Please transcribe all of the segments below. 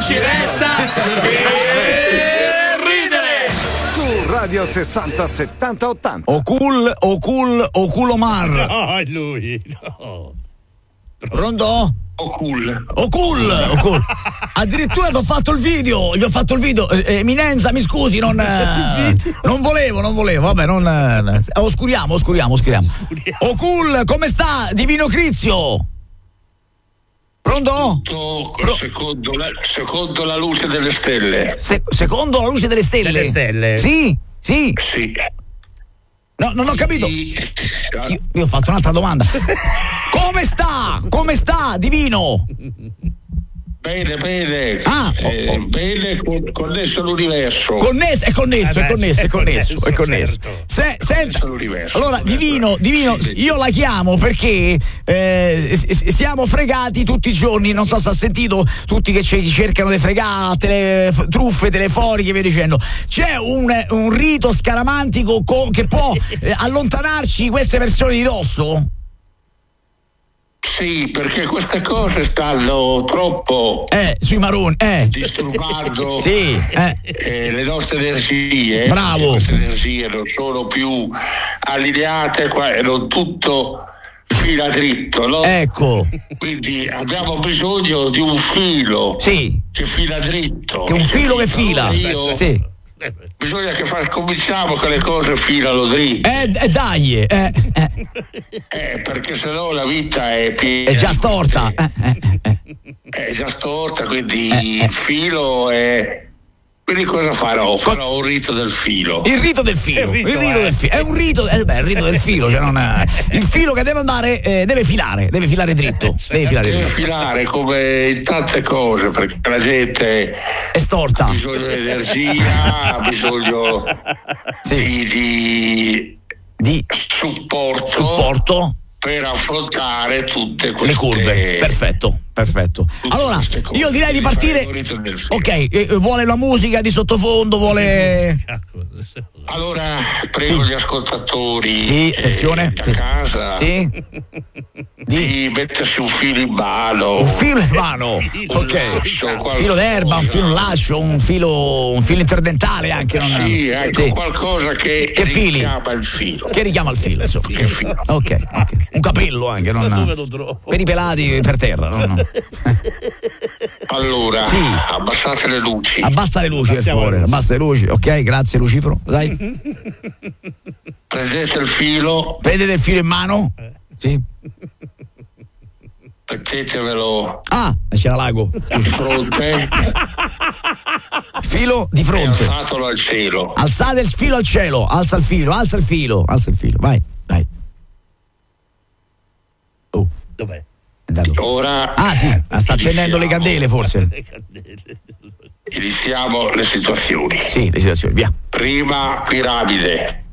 ci resta che ridere. Su Radio 60 70 80. Oculomar. No, è lui. No. Pronto? Ocul. Addirittura ti ho fatto il video. Gli ho fatto il video. Eminenza, mi scusi, non volevo. Vabbè, oscuriamo. Ocul, come sta? Divino Crizio. Pronto? Secondo la luce delle stelle. Secondo la luce delle stelle? Delle stelle? Sì. Sì. No, non ho capito. Io ho fatto un'altra domanda. Come sta, Divino? Bene. Bene, connesso all'universo. È connesso. Certo. Senta, all'universo. allora, Divino, io la chiamo perché siamo fregati tutti i giorni, non so se ha sentito, tutti che ci cercano di fregare, truffe telefoniche e via dicendo. C'è un rito scaramantico che può allontanarci queste persone di dosso? Sì, perché queste cose stanno troppo sui maroni, disturbando sì, le nostre energie. Bravo. Queste energie non sono più allineate e non tutto fila dritto, no? Ecco. Quindi abbiamo bisogno di un filo Sì. che fila dritto. Che un filo che fila. Allora Sì. bisogna che cominciamo che le cose filano dritte. Dai. Perché sennò la vita è piena. È già storta. È già storta, quindi il filo è. Quindi cosa farò? Farò un rito del filo. Il rito del filo. È un rito. Il rito del filo. Cioè il filo che deve andare, deve filare dritto. Deve filare come in tante cose, perché la gente è storta. Ha bisogno di energia, ha bisogno di supporto per affrontare tutte queste le curve. Perfetto. Allora, io direi di partire. Ok, vuole la musica di sottofondo, vuole. Allora, prego gli ascoltatori a casa di mettersi un filo in mano. Un filo in mano? Ok. Un filo d'erba, un filo lascio, un filo interdentale anche. Qualcosa che richiama il filo. Che richiama il filo, insomma. Ok. Un capello anche, per i pelati per terra, no. Allora, abbassate le luci. Abbassa le luci, per favore. Abbassa le luci, ok, grazie Lucifero. Dai. Prendete il filo. Prendete il filo in mano? Sì. Mettetevelo. C'era l'ago. Di fronte. Filo di fronte. Alzatelo al cielo. Alzate il filo al cielo. Alza il filo. Vai. Dov'è? Ora. Sta accendendo le candele forse. Iniziamo le situazioni. Sì, le situazioni, via. Prima piramide.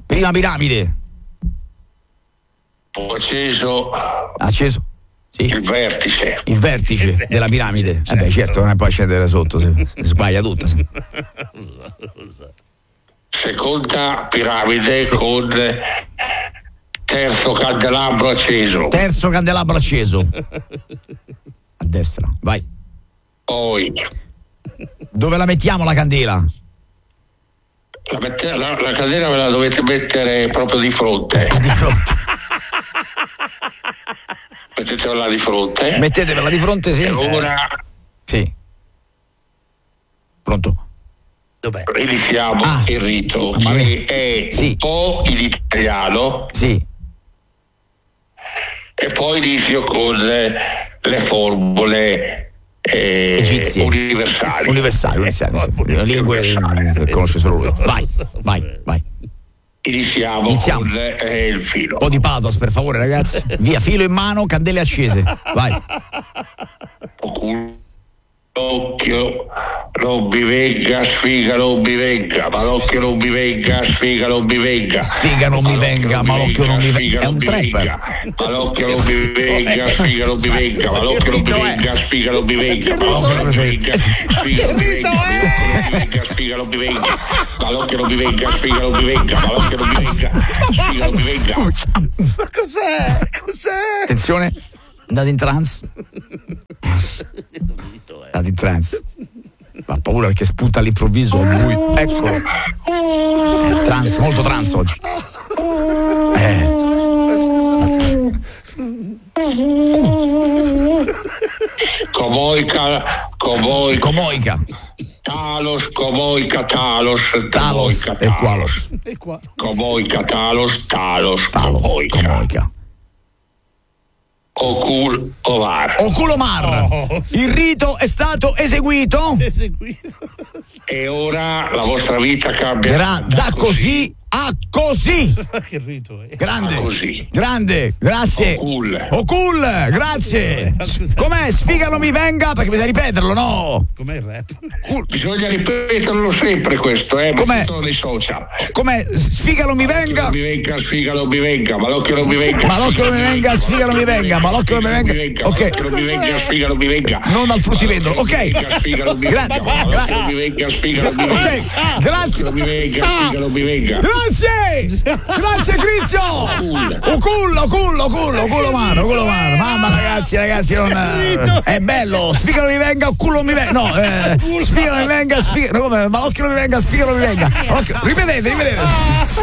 Ho acceso. Sì. Il vertice della piramide. Certo, non è poi scendere sotto, si sbaglia tutta. Seconda piramide con terzo candelabro acceso. A destra, vai. Poi. Dove la mettiamo la candela? La candela ve la dovete mettere proprio di fronte. Mettetevela di fronte. Mettetevela di fronte, sì. E ora. Sì. Pronto? Dov'è? Iniziamo il rito, che è un po' in italiano. Sì. E poi inizio con le formule egizie. Universali. Le lingue che conosce solo lui. Vai. Iniziamo. Con il filo. Un po' di pathos, per favore, ragazzi. Via, filo in mano, candele accese. Vai. Occhio non mi venga, sfiga non mi venga, malocchio non mi venga, sfiga non mi venga, sfiga non mi venga, malocchio non mi venga, è un trapper. Malocchio non mi venga, sfiga non mi venga, malocchio non mi venga, sfiga non mi venga, malocchio non mi venga, sfiga non mi venga, sfiga non mi venga, malocchio non mi venga, sfiga non mi venga, malocchio non mi venga, sfiga non mi venga. Ma cos'è? Attenzione, andate in trance. Ha paura perché spunta all'improvviso lui. Eccolo. Trans, molto trans oggi. Comoica. Talos e Qualos. Comoica, Talos, Comoica. Oculomar. Il rito è stato eseguito. E ora la vostra vita cambierà da così a così. Che rito è? Grande, grazie. Ocul, grazie. Com'è? Sfigalo mi venga, perché bisogna ripeterlo, no? Com'è il rap? Bisogna ripeterlo sempre questo, Com'è? sono dei social. Com'è? Sfigalo mi venga. Sfigalo mi venga, ma l'occhio non mi venga. Ma l'occhio non mi venga, sfigalo mi venga, ma l'occhio non mi venga. Ok. Sfigalo mi venga. Non al fruttivendolo, ok. Sfigalo mi venga. Sfigalo mi venga. Ok, grazie. Sfigalo mi venga. Grazie Crizio. Culo mano. Mamma ragazzi, non è bello. Sfigalo mi venga, culo mi venga. No, sfigalo mi venga, ma occhio non mi venga, sfigalo mi venga. Ripetete.